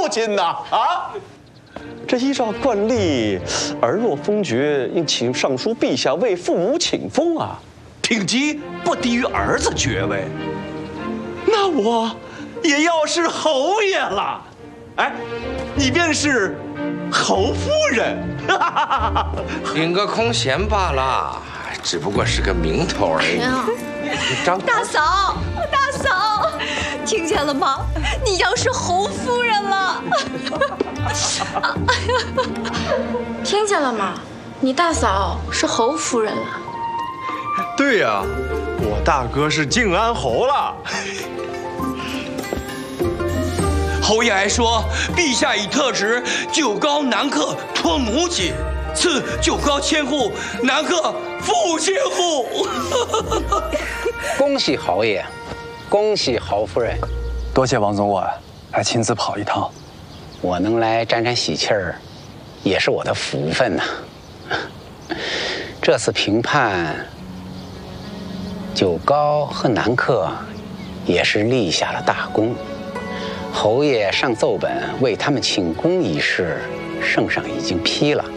亲呐！啊！这依照惯例，儿若封爵，应请尚书陛下为父母请封啊。 品级不低于儿子爵位， 那我也要是侯爷了。哎，你便是侯夫人， 领个空衔罢了，只不过是个名头而已。 大嫂，大嫂，听见了吗？你要是侯夫人了。 听见了吗？你大嫂是侯夫人了。 对呀，我大哥是靖安侯了。 侯爷还说，陛下已特旨就高南客托母亲，赐就高千户，南客富千户。 恭喜侯爷，恭喜侯夫人。 多谢王总管还亲自跑一趟， 我能来沾沾喜气儿，也是我的福分呐。这次评判，九高和南客也是立下了大功。侯爷上奏本为他们请功一事，圣上已经批了。